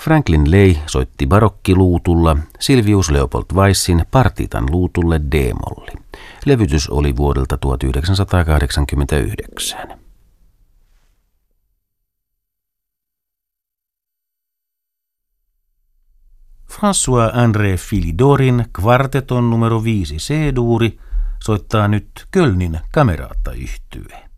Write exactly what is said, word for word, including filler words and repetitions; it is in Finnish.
Franklin Ley soitti barokkiluutulla, Silvius Leopold Weissin partitan luutulle D-molli. Levytys oli vuodelta tuhatyhdeksänsataakahdeksankymmentäyhdeksän. François-André Philidorin kvarteton numero viisi C-duuri soittaa nyt Kölnin Camerata-yhtye.